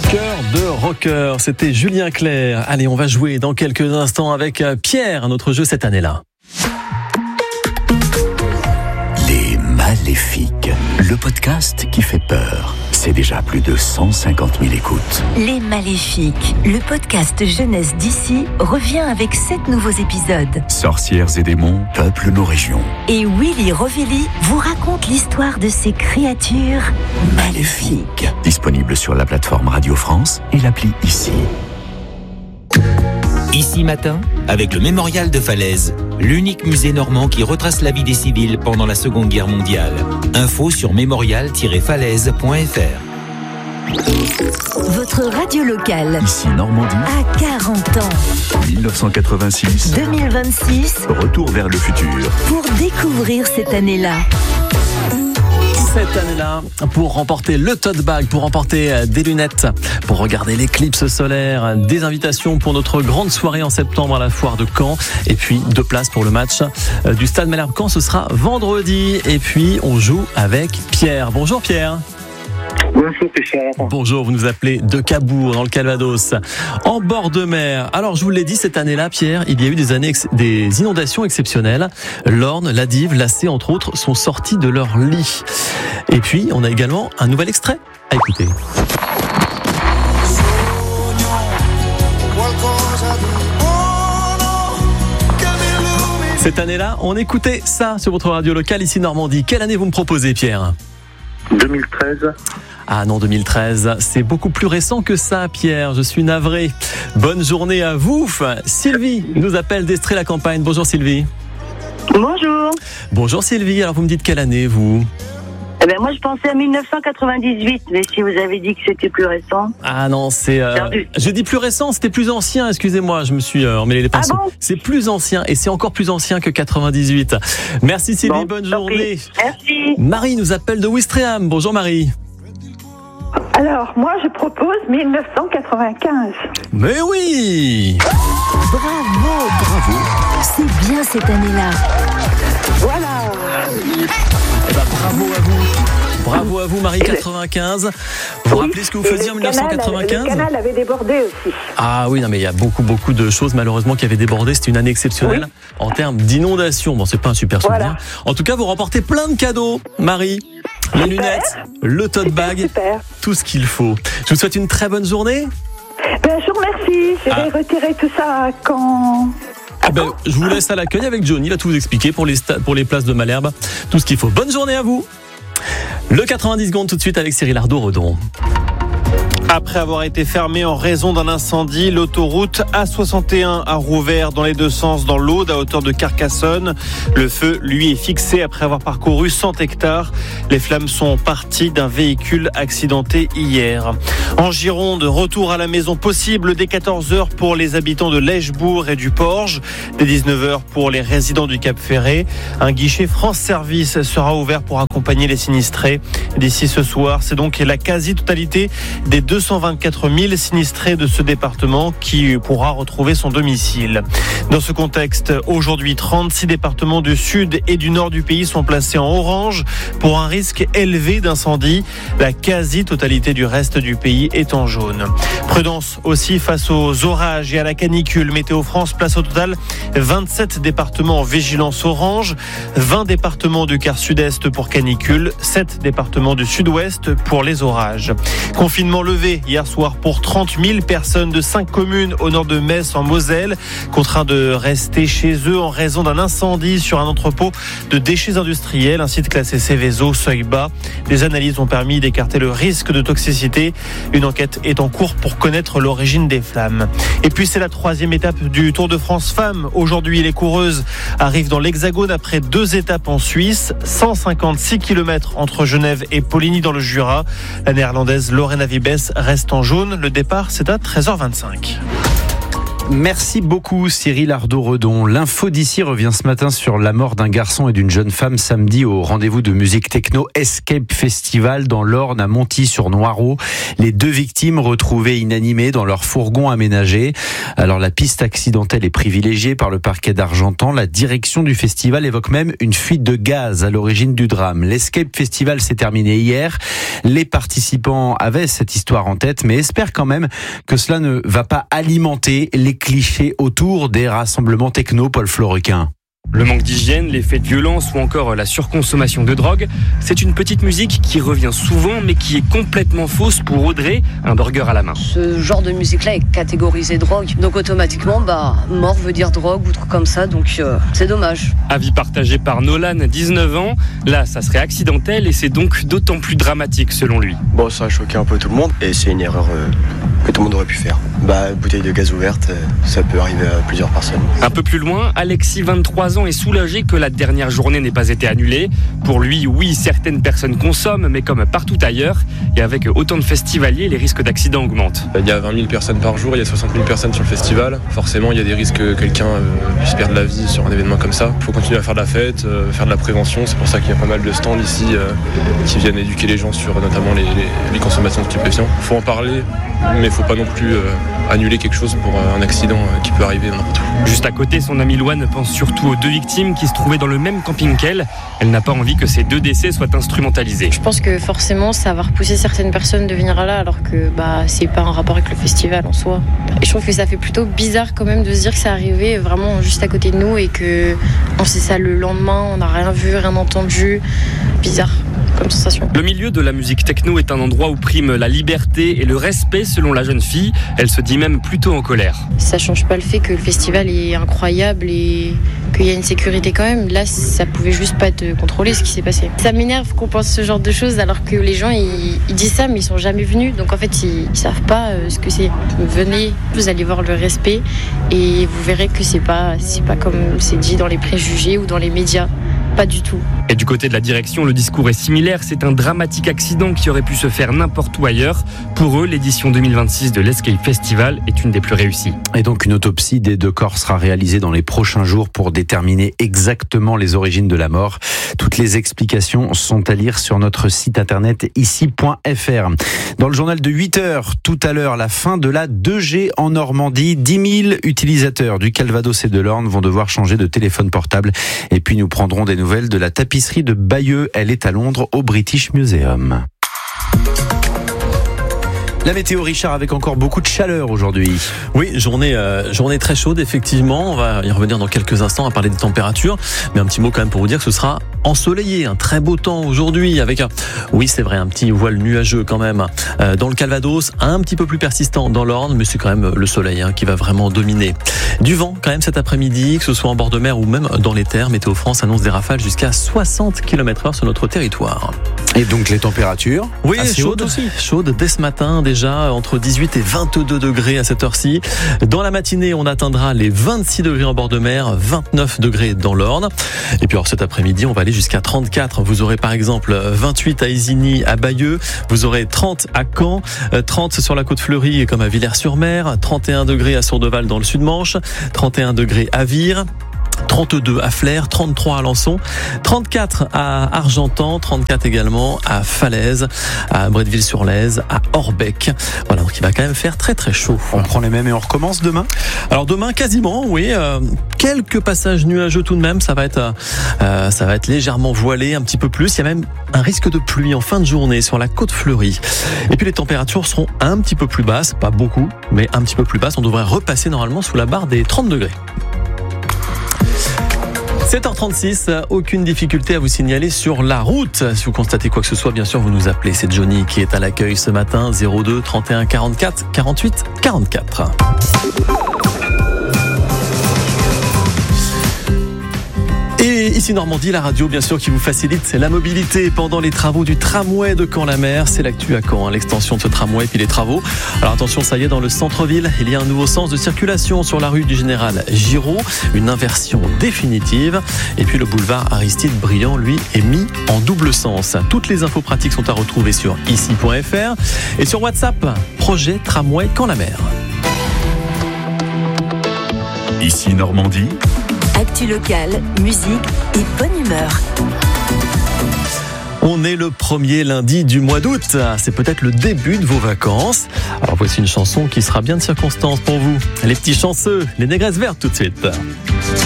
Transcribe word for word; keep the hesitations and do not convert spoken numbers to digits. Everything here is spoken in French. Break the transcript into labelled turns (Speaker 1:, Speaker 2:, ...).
Speaker 1: Cœur de rocker, c'était Julien Clerc. Allez, on va jouer dans quelques instants avec Pierre, un autre jeu cette année-là.
Speaker 2: Les Maléfiques, le podcast qui fait peur. C'est déjà plus de cent cinquante mille écoutes.
Speaker 3: Les Maléfiques, le podcast jeunesse d'ici, revient avec sept nouveaux épisodes.
Speaker 2: Sorcières et démons peuplent nos régions.
Speaker 3: Et Willy Rovelli vous raconte l'histoire de ces créatures maléfiques.
Speaker 2: Disponible sur la plateforme Radio France et l'appli Ici.
Speaker 4: Ici Matin, avec le Mémorial de Falaise, l'unique musée normand qui retrace la vie des civils pendant la Seconde Guerre mondiale. Info sur mémorial tiret falaise point f r.
Speaker 3: Votre radio locale.
Speaker 2: Ici Normandie.
Speaker 3: À quarante ans.
Speaker 2: dix-neuf cent quatre-vingt-six.
Speaker 3: deux mille vingt-six.
Speaker 2: Retour vers le futur.
Speaker 3: Pour découvrir cette année-là.
Speaker 1: Cette année-là, pour remporter le tote bag, pour remporter des lunettes, pour regarder l'éclipse solaire, des invitations pour notre grande soirée en septembre à la foire de Caen, et puis deux places pour le match du Stade Malherbe-Caen, ce sera vendredi. Et puis on joue avec Pierre. Bonjour Pierre.
Speaker 5: Bonjour Richard.
Speaker 1: Bonjour, vous nous appelez de Cabourg dans le Calvados, en bord de mer. Alors je vous l'ai dit, cette année-là Pierre, il y a eu des années ex- des inondations exceptionnelles. L'Orne, la Dive, la Cé entre autres sont sortis de leur lit. Et puis on a également un nouvel extrait à écouter. Cette année-là, on écoutait ça sur votre radio locale ici Normandie. Quelle année vous me proposez Pierre ?
Speaker 5: deux mille treize.
Speaker 1: Ah non, deux mille treize, c'est beaucoup plus récent que ça, Pierre. Je suis navré. Bonne journée à vous. Sylvie nous appelle d'Estrée-la-Campagne. Bonjour Sylvie.
Speaker 6: Bonjour.
Speaker 1: Bonjour Sylvie. Alors vous me dites quelle année vous ?
Speaker 6: Eh ben moi je pensais à dix-neuf cent quatre-vingt-dix-huit, mais si vous avez dit que c'était plus récent.
Speaker 1: Ah non, c'est. Euh,
Speaker 6: Perdu.
Speaker 1: je dis plus récent, c'était plus ancien. Excusez-moi, je me suis euh, emmêlé les pinceaux.
Speaker 6: Ah bon ?
Speaker 1: C'est plus ancien et c'est encore plus ancien que quatre-vingt-dix-huit. Merci Sylvie.
Speaker 6: Bon,
Speaker 1: bonne
Speaker 6: tant
Speaker 1: journée.
Speaker 6: pis. Merci.
Speaker 1: Marie nous appelle de Ouistreham. Bonjour Marie.
Speaker 7: Alors, moi, je propose dix-neuf cent quatre-vingt-quinze.
Speaker 1: Mais oui.
Speaker 3: Bravo, bravo. C'est bien cette année-là.
Speaker 7: Voilà.
Speaker 1: Eh ben, bravo à vous. Bravo à vous, Marie, quatre-vingt-quinze. Vous vous rappelez ce que vous
Speaker 7: Et
Speaker 1: faisiez en
Speaker 7: le
Speaker 1: dix-neuf cent
Speaker 7: canal,
Speaker 1: quatre-vingt-quinze ?
Speaker 7: Le canal avait débordé aussi.
Speaker 1: Ah oui, non, mais il y a beaucoup, beaucoup de choses, malheureusement, qui avaient débordé. C'était une année exceptionnelle
Speaker 7: Oui.
Speaker 1: en termes d'inondation. Bon, c'est pas un super souvenir.
Speaker 7: Voilà.
Speaker 1: En tout cas, vous remportez plein de cadeaux, Marie. Les lunettes, le tote bag,
Speaker 7: Super.
Speaker 1: tout ce qu'il faut. Je vous souhaite une très bonne journée.
Speaker 7: Ben, je vous remercie. Je vais
Speaker 1: Ah.
Speaker 7: retirer tout ça quand...
Speaker 1: Ah ben, je vous laisse à l'accueil avec Johnny. Il va tout vous expliquer pour les, sta- pour les places de Malherbe. Tout ce qu'il faut. Bonne journée à vous. Le quatre-vingt-dix secondes tout de suite avec Cyril Ardo-Redon.
Speaker 8: Après avoir été fermée en raison d'un incendie, l'autoroute A soixante et un a rouvert dans les deux sens dans l'Aude à hauteur de Carcassonne. Le feu, lui, est fixé après avoir parcouru cent hectares. Les flammes sont parties d'un véhicule accidenté hier. En Gironde, retour à la maison possible dès quatorze heures pour les habitants de Lèchebourg et du Porge, dès dix-neuf heures pour les résidents du Cap Ferré. Un guichet France Service sera ouvert pour accompagner les sinistrés. D'ici ce soir, c'est donc la quasi-totalité des deux cent vingt-quatre mille sinistrés de ce département qui pourra retrouver son domicile. Dans ce contexte, aujourd'hui, trente-six départements du sud et du nord du pays sont placés en orange pour un risque élevé d'incendie. La quasi-totalité du reste du pays est en jaune. Prudence aussi face aux orages et à la canicule. Météo France place au total vingt-sept départements en vigilance orange, vingt départements du quart sud-est pour canicule, sept départements du sud-ouest pour les orages. Confinement levé hier soir pour trente mille personnes de cinq communes au nord de Metz en Moselle, contraints de rester chez eux en raison d'un incendie sur un entrepôt de déchets industriels, un site classé Céveso, seuil bas. Des analyses ont permis d'écarter le risque de toxicité. Une enquête est en cours pour connaître l'origine des flammes. Et puis c'est la troisième étape du Tour de France Femmes. Aujourd'hui, les coureuses arrivent dans l'Hexagone après deux étapes en Suisse, cent cinquante-six kilomètres entre Genève et Poligny dans le Jura. La néerlandaise Lorena Wiebes reste en jaune. Le départ, c'est à treize heures vingt-cinq.
Speaker 9: Merci beaucoup Cyril Ardo-Redon. L'info d'ici revient ce matin sur la mort d'un garçon et d'une jeune femme samedi au rendez-vous de musique techno Escape Festival dans l'Orne à Monty-sur-Noireau. Les deux victimes retrouvées inanimées dans leur fourgon aménagé. Alors la piste accidentelle est privilégiée par le parquet d'Argentan. La direction du festival évoque même une fuite de gaz à l'origine du drame. L'Escape Festival s'est terminé hier. Les participants avaient cette histoire en tête mais espèrent quand même que cela ne va pas alimenter les clichés autour des rassemblements techno, Paul Florequin.
Speaker 10: Le manque d'hygiène, les faits de violence ou encore la surconsommation de drogue, c'est une petite musique qui revient souvent mais qui est complètement fausse pour Audrey, un burger à la main.
Speaker 11: Ce genre de musique-là est catégorisé drogue, donc automatiquement, bah, mort veut dire drogue ou truc comme ça, donc euh, c'est dommage.
Speaker 10: Avis partagé par Nolan, dix-neuf ans, là ça serait accidentel et c'est donc d'autant plus dramatique selon lui.
Speaker 12: Bon, ça a choqué un peu tout le monde et c'est une erreur euh, que tout le monde aurait pu faire. Bah, bouteille de gaz ouverte, euh, ça peut arriver à plusieurs personnes.
Speaker 10: Un peu plus loin, Alexis, vingt-trois ans, est soulagé que la dernière journée n'ait pas été annulée. Pour lui, oui, certaines personnes consomment, mais comme partout ailleurs, et avec autant de festivaliers, les risques d'accident augmentent.
Speaker 13: Il y a vingt mille personnes par jour, il y a soixante mille personnes sur le festival. Forcément, il y a des risques que quelqu'un euh, puisse perdre la vie sur un événement comme ça. Il faut continuer à faire de la fête, euh, faire de la prévention. C'est pour ça qu'il y a pas mal de stands ici euh, qui viennent éduquer les gens sur notamment les, les, les consommations de stupéfiants. Il faut en parler, mais il ne faut pas non plus euh, annuler quelque chose pour euh, un accident euh, qui peut arriver n'importe où.
Speaker 10: Juste à côté, son amie Loane pense surtout aux deux victimes qui se trouvaient dans le même camping qu'elle. Elle n'a pas envie que ces deux décès soient instrumentalisés.
Speaker 14: Je pense que forcément ça va repousser certaines personnes de venir là alors que bah, c'est pas un rapport avec le festival en soi. Et je trouve que ça fait plutôt bizarre quand même de se dire que c'est arrivé vraiment juste à côté de nous et que on sait ça le lendemain, on n'a rien vu, rien entendu. Bizarre comme sensation.
Speaker 10: Le milieu de la musique techno est un endroit où prime la liberté et le respect selon la jeune fille. Elle se dit même plutôt en colère.
Speaker 14: Ça change pas le fait que le festival est incroyable et qu'il y a une sécurité quand même. Là, ça pouvait juste pas être contrôlé ce qui s'est passé. Ça m'énerve qu'on pense ce genre de choses alors que les gens ils, ils disent ça mais ils sont jamais venus. Donc en fait ils, ils savent pas ce que c'est. Venez, vous allez voir le respect et vous verrez que c'est pas, c'est pas comme c'est dit dans les préjugés ou dans les médias. Pas du tout.
Speaker 10: Et du côté de la direction, le discours est similaire. C'est un dramatique accident qui aurait pu se faire n'importe où ailleurs. Pour eux, l'édition deux mille vingt-six de l'Escape Festival est une des plus réussies.
Speaker 9: Et donc une autopsie des deux corps sera réalisée dans les prochains jours pour déterminer exactement les origines de la mort. Toutes les explications sont à lire sur notre site internet ici point f r. Dans le journal de huit heures, tout à l'heure, la fin de la deux G en Normandie. dix mille utilisateurs du Calvados et de l'Orne vont devoir changer de téléphone portable. Et puis nous prendrons des nouvelles de la tapisserie de Bayeux. Elle est à Londres au British Museum. La météo, Richard, avec encore beaucoup de chaleur aujourd'hui.
Speaker 1: Oui, journée, euh, journée très chaude, effectivement. On va y revenir dans quelques instants à parler des températures. Mais un petit mot quand même pour vous dire que ce sera ensoleillé, un très beau temps aujourd'hui avec un, oui c'est vrai, un petit voile nuageux quand même euh, dans le Calvados, un petit peu plus persistant dans l'Orne, mais c'est quand même le soleil hein, qui va vraiment dominer. Du vent quand même cet après-midi, que ce soit en bord de mer ou même dans les terres. Météo France annonce des rafales jusqu'à soixante kilomètres heure sur notre territoire.
Speaker 9: Et donc les températures
Speaker 1: Oui, chaudes aussi. Chaudes dès ce matin déjà, entre dix-huit et vingt-deux degrés à cette heure-ci. Dans la matinée, on atteindra les vingt-six degrés en bord de mer, vingt-neuf degrés dans l'Orne. Et puis alors cet après-midi, on va aller jusqu'à trente-quatre. Vous aurez par exemple vingt-huit à Isigny, à Bayeux. Vous aurez trente à Caen, trente sur la côte fleurie comme à Villers-sur-Mer, trente et un degrés à Sourdeval dans le Sud-Manche, trente et un degrés à Vire, trente-deux à Flers, trente-trois à Lançon, trente-quatre à Argentan, trente-quatre également à Falaise, à Bretteville-sur-Lèze, à Orbec. Voilà, donc il va quand même faire très très chaud.
Speaker 9: On prend les mêmes et on recommence demain ?
Speaker 1: Alors demain quasiment, oui, euh, quelques passages nuageux tout de même, ça va être euh, ça va être légèrement voilé un petit peu plus, il y a même un risque de pluie en fin de journée sur la côte fleurie. Et puis les températures seront un petit peu plus basses, pas beaucoup, mais un petit peu plus basses, on devrait repasser normalement sous la barre des trente degrés. sept heures trente-six, aucune difficulté à vous signaler sur la route. Si vous constatez quoi que ce soit, bien sûr, vous nous appelez. C'est Johnny qui est à l'accueil ce matin, zéro deux trente et un quarante-quatre quarante-huit quarante-quatre. Et ici Normandie, la radio bien sûr qui vous facilite la mobilité pendant les travaux du tramway de Caen-la-Mer. C'est l'actu à Caen, hein, l'extension de ce tramway puis les travaux. Alors attention, ça y est, dans le centre-ville, il y a un nouveau sens de circulation sur la rue du Général Giraud, une inversion définitive. Et puis le boulevard Aristide Briand, lui, est mis en double sens. Toutes les infos pratiques sont à retrouver sur ici point f r et sur WhatsApp, projet tramway Caen-la-Mer.
Speaker 2: Ici Normandie.
Speaker 3: Actu locale, musique et bonne humeur.
Speaker 1: On est le premier lundi du mois d'août. C'est peut-être le début de vos vacances. Alors voici une chanson qui sera bien de circonstance pour vous. Les petits chanceux, les négresses vertes tout de suite.